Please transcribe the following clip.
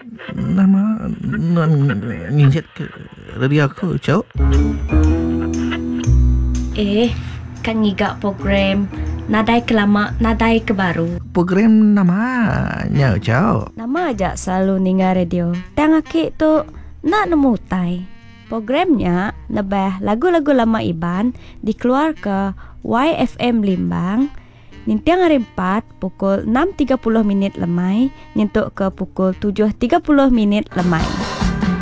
Nama nginjet ke radio aku, Cok. Kan ngigak program nadai ke lama, nadai ke baru. Program namanya, Cok. Nama aja selalu ninga radio. Tang aki tu nak nemu tai. Programnya nebah lagu-lagu lama Iban dikeluar ke YFM Limbang. Nintiang hari 4 pukul 6.30 minit lemai nyentuk ke pukul 7.30 minit lemai.